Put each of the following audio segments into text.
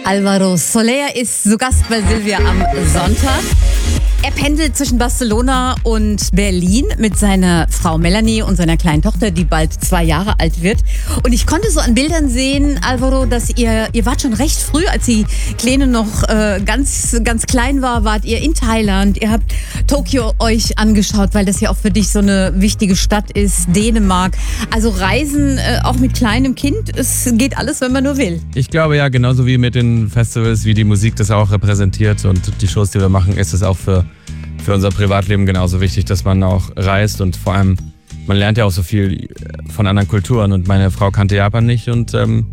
Álvaro Soler ist zu Gast bei Silvia am Sonntag. Er pendelt zwischen Barcelona und Berlin mit seiner Frau Melanie und seiner kleinen Tochter, die bald 2 Jahre alt wird. Und ich konnte so an Bildern sehen, Álvaro, dass ihr wart schon recht früh, als die Kleine noch ganz klein war, wart ihr in Thailand. Ihr habt Tokio euch angeschaut, weil das ja auch für dich so eine wichtige Stadt ist, Dänemark. Also Reisen auch mit kleinem Kind, es geht alles, wenn man nur will. Ich glaube ja, genauso wie mit den Festivals, wie die Musik das auch repräsentiert und die Shows, die wir machen, ist es auch für unser Privatleben genauso wichtig, dass man auch reist und vor allem, man lernt ja auch so viel von anderen Kulturen und meine Frau kannte Japan nicht und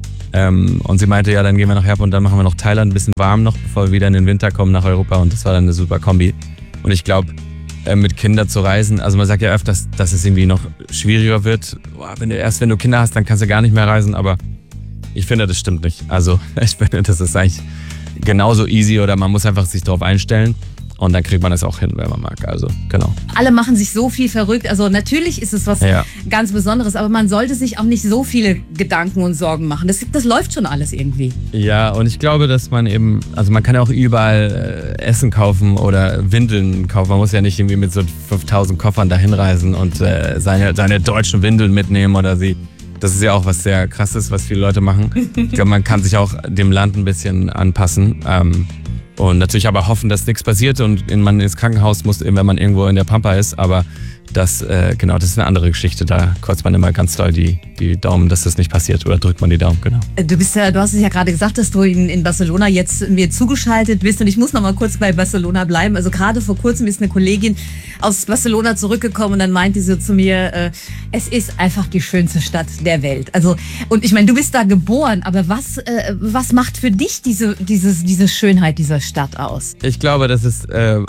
sie meinte, ja, dann gehen wir nach Japan und dann machen wir noch Thailand ein bisschen warm noch, bevor wir wieder in den Winter kommen nach Europa und das war dann eine super Kombi. Und ich glaube, mit Kindern zu reisen, also man sagt ja öfters, dass es irgendwie noch schwieriger wird. Wenn du Kinder hast, dann kannst du gar nicht mehr reisen, aber ich finde, das stimmt nicht. Also ich finde, das ist eigentlich genauso easy oder man muss einfach sich darauf einstellen. Und dann kriegt man es auch hin, wenn man mag. Also, genau. Alle machen sich so viel verrückt. Also natürlich ist es was ganz Besonderes, aber man sollte sich auch nicht so viele Gedanken und Sorgen machen. Das läuft schon alles irgendwie. Ja, und ich glaube, dass man eben, also man kann ja auch überall Essen kaufen oder Windeln kaufen. Man muss ja nicht irgendwie mit so 5000 Koffern dahin reisen und seine deutschen Windeln mitnehmen oder sie. Das ist ja auch was sehr Krasses, was viele Leute machen. Ich glaube, man kann sich auch dem Land ein bisschen anpassen. Und natürlich aber hoffen, dass nichts passiert und man ins Krankenhaus muss, wenn man irgendwo in der Pampa ist. Aber das ist eine andere Geschichte. Da kreuzt man immer ganz doll die Daumen, dass das nicht passiert oder drückt man die Daumen, genau. Du hast es ja gerade gesagt, dass du in Barcelona jetzt mir zugeschaltet bist und ich muss noch mal kurz bei Barcelona bleiben. Also gerade vor kurzem ist eine Kollegin aus Barcelona zurückgekommen und dann meinte sie zu mir, es ist einfach die schönste Stadt der Welt. Also, und ich meine, du bist da geboren, aber was macht für dich diese Schönheit dieser Stadt aus? Ich glaube, das ist,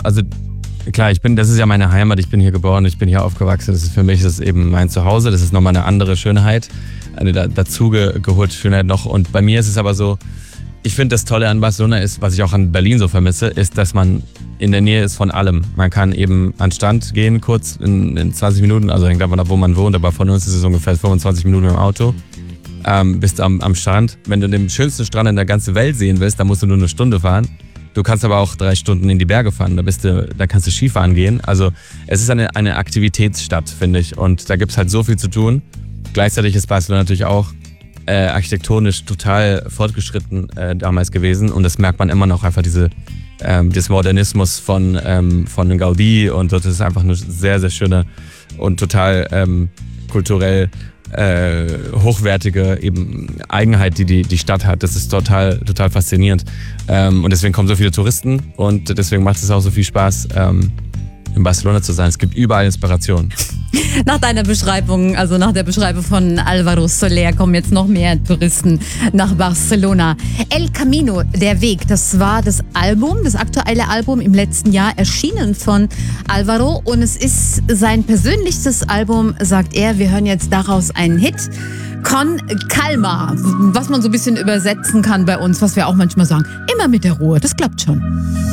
klar, das ist ja meine Heimat, ich bin hier geboren, ich bin hier aufgewachsen, für mich ist es eben mein Zuhause, das ist nochmal eine andere Schönheit, eine dazu geholte Schönheit noch und bei mir ist es aber so, ich finde das Tolle an Barcelona ist, was ich auch an Berlin so vermisse, ist, dass man in der Nähe ist von allem. Man kann eben an den Strand gehen, kurz in 20 Minuten, also hängt davon ab, wo man wohnt, aber von uns ist es ungefähr 25 Minuten mit dem Auto. Bist am Strand. Wenn du den schönsten Strand in der ganzen Welt sehen willst, dann musst du nur 1 Stunde fahren. Du kannst aber auch 3 Stunden in die Berge fahren, da kannst du Skifahren gehen. Also es ist eine Aktivitätsstadt, finde ich. Und da gibt es halt so viel zu tun. Gleichzeitig ist Barcelona natürlich auch architektonisch total fortgeschritten damals gewesen. Und das merkt man immer noch, einfach des Modernismus von Gaudí. Und das ist einfach eine sehr, sehr schöne und total kulturell hochwertige eben Eigenheit, die Stadt hat. Das ist total faszinierend. Und deswegen kommen so viele Touristen und deswegen macht es auch so viel Spaß, in Barcelona zu sein. Es gibt überall Inspiration. Nach deiner Beschreibung, also nach der Beschreibung von Álvaro Soler, kommen jetzt noch mehr Touristen nach Barcelona. El Camino, der Weg, das war das aktuelle Album im letzten Jahr, erschienen von Álvaro und es ist sein persönlichstes Album, sagt er. Wir hören jetzt daraus einen Hit. Con Calma, was man so ein bisschen übersetzen kann bei uns, was wir auch manchmal sagen. Immer mit der Ruhe, das klappt schon.